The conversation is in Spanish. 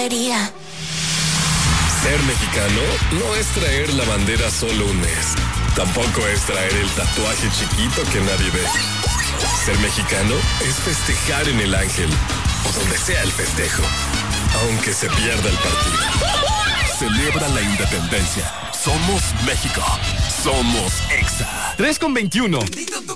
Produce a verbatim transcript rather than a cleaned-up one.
Ser mexicano no es traer la bandera solo un mes. Tampoco es traer el tatuaje chiquito que nadie ve. Ser mexicano es festejar en el Ángel o donde sea el festejo, aunque se pierda el partido. Celebra la independencia. Somos México. Somos Exa. tres con veintiuno.